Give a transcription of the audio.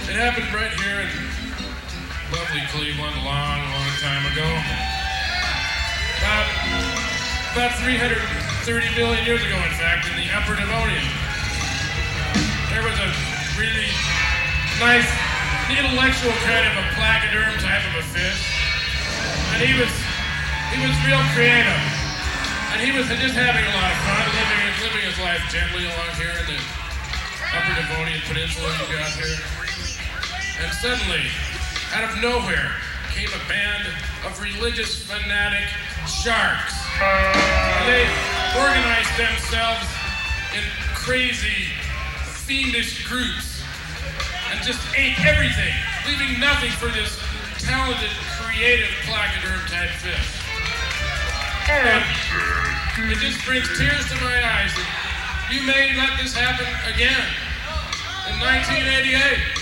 It happened right here in lovely Cleveland a long, long time ago. About 330 million years ago, in fact, in the Upper Devonian. There was a really nice, intellectual kind of a placoderm type of a fish. And he was real creative. And he was just having a lot of fun, living his life gently along here in the Upper Devonian Peninsula you got here. And suddenly, out of nowhere, came a band of religious fanatic sharks. And they organized themselves in crazy, fiendish groups and just ate everything, leaving nothing for this talented, creative placoderm type fish. And it just brings tears to my eyes that you may let this happen again in 1988.